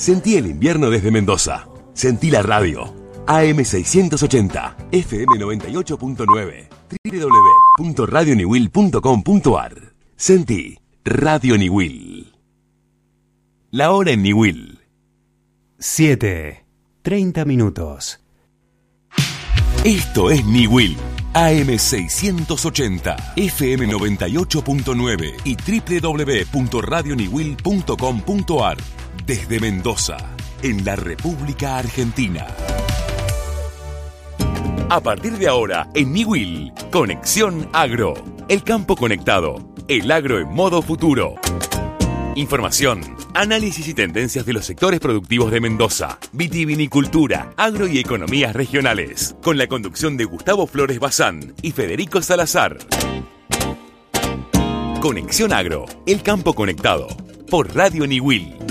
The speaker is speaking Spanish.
Sentí el invierno desde Mendoza. Sentí la radio. AM680, FM 98.9, www.radioniwil.com.ar. Sentí Radio Niwil. La hora en Niwil. 7:30. Esto es Niwil. AM680, FM 98.9 y www.radioniwil.com.ar. Desde Mendoza, en la República Argentina. A partir de ahora, en Niwil, Conexión Agro. El campo conectado. El agro en modo futuro. Información, análisis y tendencias de los sectores productivos de Mendoza, vitivinicultura, agro y economías regionales. Con la conducción de Gustavo Flores Bazán y Federico Salazar. Conexión Agro. El campo conectado. Por Radio Niwil.